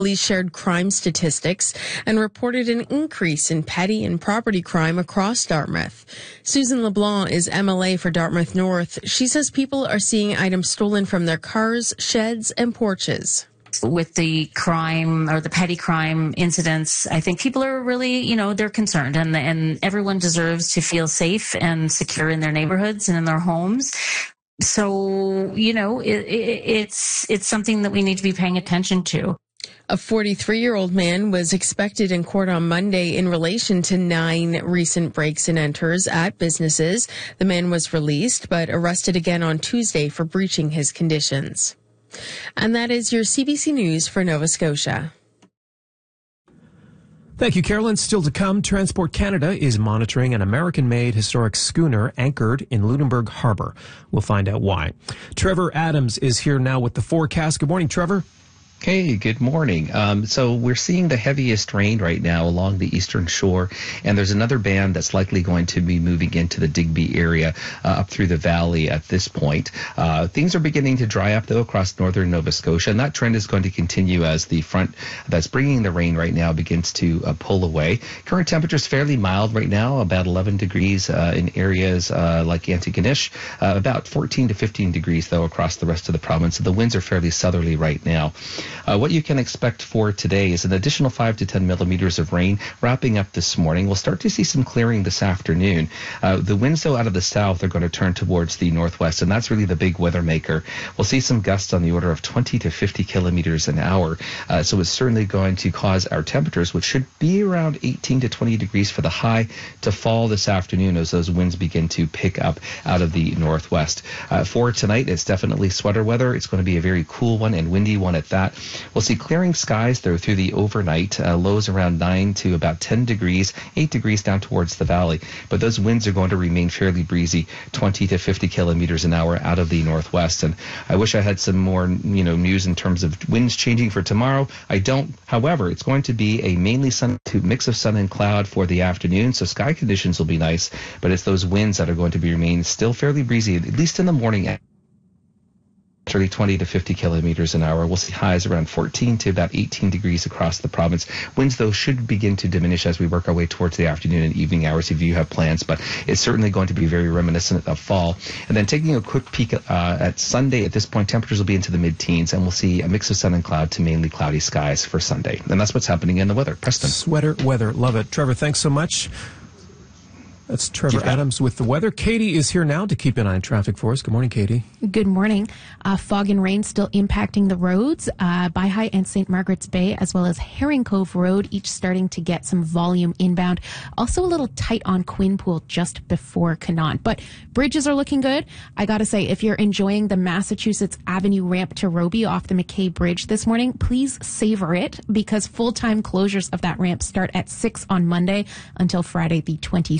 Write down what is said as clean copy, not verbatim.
Police shared crime statistics and reported an increase in petty and property crime across Dartmouth. Susan LeBlanc is MLA for Dartmouth North. She says people are seeing items stolen from their cars, sheds, and porches. With the crime or the petty crime incidents, I think people are really, they're concerned, and everyone deserves to feel safe and secure in their neighborhoods and in their homes. So, it's something that we need to be paying attention to. A 43-year-old man was expected in court on Monday in relation to 9 recent breaks and enters at businesses. The man was released, but arrested again on Tuesday for breaching his conditions. And that is your CBC News for Nova Scotia. Thank you, Carolyn. Still to come, Transport Canada is monitoring an American-made historic schooner anchored in Lunenburg Harbor. We'll find out why. Trevor Adams is here now with the forecast. Good morning, Trevor. Hey, good morning. So we're seeing the heaviest rain right now along the eastern shore, and there's another band that's likely going to be moving into the Digby area up through the valley at this point. Things are beginning to dry up, though, across northern Nova Scotia, and that trend is going to continue as the front that's bringing the rain right now begins to pull away. Current temperatures fairly mild right now, about 11 degrees in areas like Antigonish, about 14 to 15 degrees, though, across the rest of the province. So the winds are fairly southerly right now. What you can expect for today is an additional 5 to 10 millimeters of rain wrapping up this morning. We'll start to see some clearing this afternoon. The winds, though, out of the south are going to turn towards the northwest, and that's really the big weather maker. We'll see some gusts on the order of 20 to 50 kilometers an hour. So it's certainly going to cause our temperatures, which should be around 18 to 20 degrees for the high, to fall this afternoon as those winds begin to pick up out of the northwest. For tonight, it's definitely sweater weather. It's going to be a very cool one and windy one at that. We'll see clearing skies, though, through the overnight, lows around 9 to about 10 degrees, 8 degrees down towards the valley. But those winds are going to remain fairly breezy, 20 to 50 kilometers an hour out of the northwest. And I wish I had some more, news in terms of winds changing for tomorrow. I don't. However, it's going to be a mainly mix of sun and cloud for the afternoon, so sky conditions will be nice. But it's those winds that are going to remain still fairly breezy, at least in the morning. 20 to 50 kilometers an hour. We'll see highs around 14 to about 18 degrees across the province. Winds, though, should begin to diminish as we work our way towards the afternoon and evening hours if you have plans, but it's certainly going to be very reminiscent of fall. And then taking a quick peek at Sunday, at this point, temperatures will be into the mid-teens, and we'll see a mix of sun and cloud to mainly cloudy skies for Sunday. And that's what's happening in the weather. Preston. Sweater weather. Love it. Trevor, thanks so much. That's Trevor Adams with the weather. Katie is here now to keep an eye on traffic for us. Good morning, Katie. Good morning. Fog and rain still impacting the roads. Beihai and St. Margaret's Bay, as well as Herring Cove Road, each starting to get some volume inbound. Also a little tight on Quinpool just before Canaan. But bridges are looking good. I got to say, if you're enjoying the Massachusetts Avenue ramp to Roby off the McKay Bridge this morning, please savor it, because full-time closures of that ramp start at 6 on Monday until Friday the 25th.